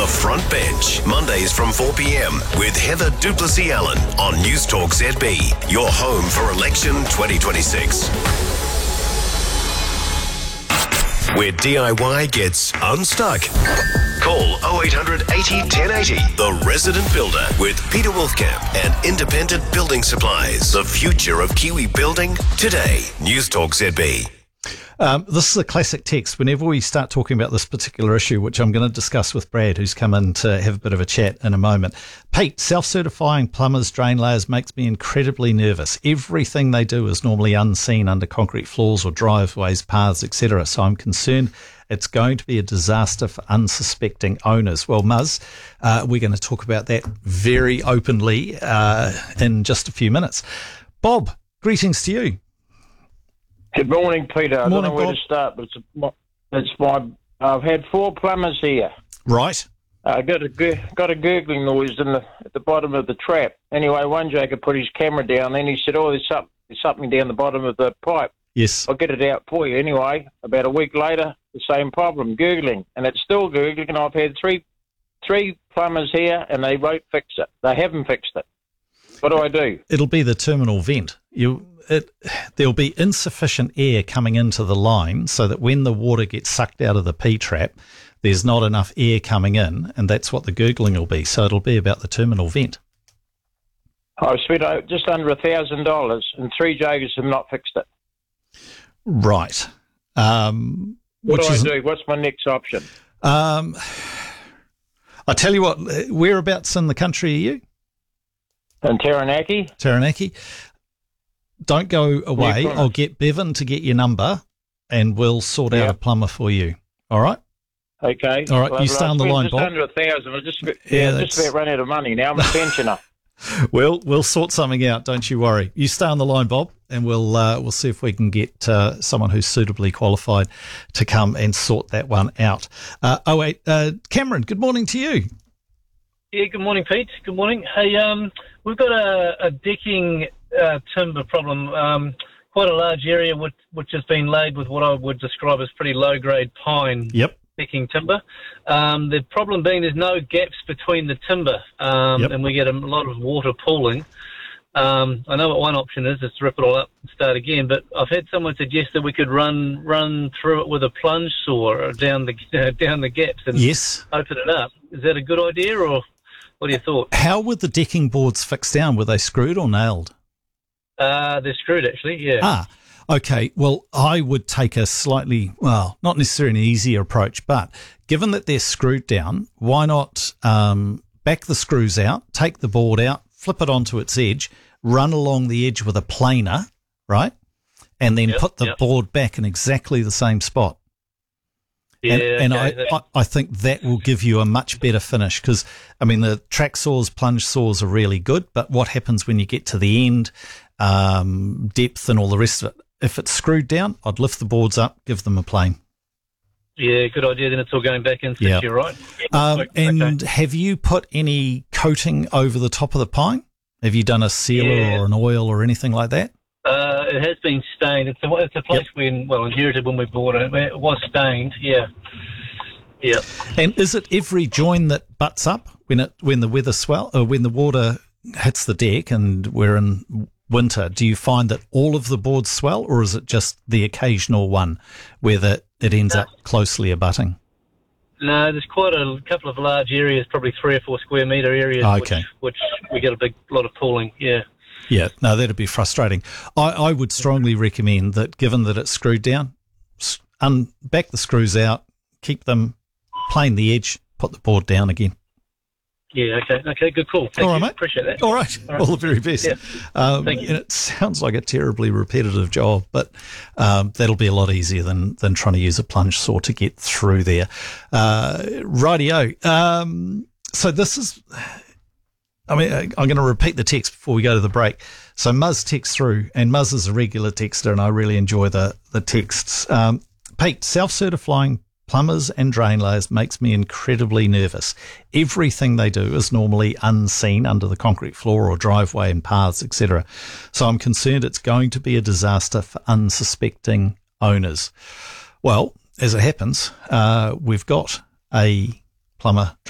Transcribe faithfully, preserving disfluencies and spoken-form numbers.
The Front Bench, Mondays from four p.m. with Heather Duplessis-Allen on News Talk Z B, your home for election twenty twenty-six. Where D I Y gets unstuck. Call oh eight hundred eighty ten eighty. The Resident Builder with Peter Wolfcamp and Independent Building Supplies. The future of Kiwi building today. News Talk Z B. Um, this is a classic text. Whenever we start talking about this particular issue, which I'm going to discuss with Brad, who's come in to have a bit of a chat in a moment. Pete, self-certifying plumbers, drain layers makes me incredibly nervous. Everything they do is normally unseen under concrete floors or driveways, paths, et cetera. So I'm concerned it's going to be a disaster for unsuspecting owners. Well, Muzz, uh, we're going to talk about that very openly uh, in just a few minutes. Bob, greetings to you. Good morning, Peter. I Morning, don't know where Bob. to start, but it's, it's my. I've had four plumbers here. Right. I got a gu- got a gurgling noise in the at the bottom of the trap. Anyway, one joker put his camera down, and he said, "Oh, there's something, there's something down the bottom of the pipe. Yes. I'll get it out for you." Anyway, about a week later, the same problem, gurgling, and it's still gurgling. And I've had three three plumbers here, and they won't fix it. They haven't fixed it. What do I do? It'll be the terminal vent. You, it, there'll be insufficient air coming into the line so that when the water gets sucked out of the P-trap, there's not enough air coming in, and that's what the gurgling will be. So it'll be about the terminal vent. I've spent uh, just under a thousand dollars, and three jokers have not fixed it. Right. Um, What which do I is, do? What's my next option? Um, I tell you what, whereabouts in the country are you? In Taranaki? Taranaki. Don't go away. promise. I'll get Bevan to get your number, and we'll sort out Yeah. a plumber for you. All right? Okay. All right, you I've stay on the spent line, just Bob. under a thousand. I just, yeah, Yeah, just that's- about run out of money now. I'm a pensioner. We'll we'll sort something out. Don't you worry. You stay on the line, Bob, and we'll uh, we'll see if we can get uh, someone who's suitably qualified to come and sort that one out. Uh, oh wait, uh, Cameron. Good morning to you. Yeah, good morning, Pete. Good morning. Hey, um, we've got a, a decking uh, timber problem. Um, quite a large area which, which has been laid with what I would describe as pretty low-grade pine Yep. decking timber. Um, the problem being there's no gaps between the timber, um, Yep. and we get a lot of water pooling. Um, I know what one option is, is to rip it all up and start again, but I've had someone suggest that we could run run through it with a plunge saw down the uh, down the gaps and Yes. open it up. Is that a good idea, or what are your thoughts? How were the decking boards fixed down? Were they screwed or nailed? Uh, they're screwed, actually, yeah. Ah, okay. Well, I would take a slightly, well, not necessarily an easier approach, but given that they're screwed down, why not um, back the screws out, take the board out, flip it onto its edge, run along the edge with a planer, right? And then Yep, put the yep. board back in exactly the same spot. Yeah, and and okay. I, I, I think that will give you a much better finish because, I mean, the track saws, plunge saws are really good, but what happens when you get to the end, um, depth and all the rest of it? If it's screwed down, I'd lift the boards up, give them a plane. Yeah, good idea. Then it's all going back in, Yeah. you're right. Um, Okay. and have you put any coating over the top of the pine? Have you done a sealer Yeah. or an oil or anything like that? Uh, it has been stained. It's a, it's a place Yep. we well inherited when we bought it. It was stained, yeah. Yeah. And is it every join that butts up when it when the weather swell or when the water hits the deck and we're in winter? Do you find that all of the boards swell, or is it just the occasional one where the, it ends up closely abutting? No, there's quite a couple of large areas, probably three or four square metre areas, Okay. which, which we get a big lot of pooling, yeah. Yeah, no, that'd be frustrating. I, I would strongly recommend that, given that it's screwed down, s- un, back the screws out, keep them, plane the edge, put the board down again. Yeah, okay, okay, good call. Thank All right, you. mate. Appreciate that. All right. All right. All the very best. Yeah. Um, Thank you. And it sounds like a terribly repetitive job, but um, that'll be a lot easier than than trying to use a plunge saw to get through there. Uh, rightio. Um, so this is, I mean, I'm going to repeat the text before we go to the break. So Muzz texts through, and Muzz is a regular texter, and I really enjoy the, the texts. Um, Pete, self-certifying plumbers and drain layers makes me incredibly nervous. Everything they do is normally unseen under the concrete floor or driveway and paths, et cetera. So I'm concerned it's going to be a disaster for unsuspecting owners. Well, as it happens, uh, we've got a plumber